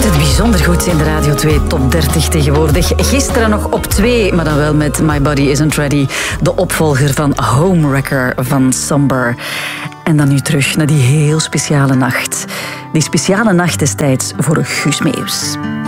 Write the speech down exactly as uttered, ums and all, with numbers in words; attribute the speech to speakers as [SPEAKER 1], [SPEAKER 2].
[SPEAKER 1] Het bijzonder goed in de Radio twee Top dertig tegenwoordig. Gisteren nog op twee, maar dan wel met My Body Isn't Ready. De opvolger van Homewrecker van Somber. En dan nu terug naar die heel speciale nacht. Die speciale nacht destijds voor Guus Meeuws.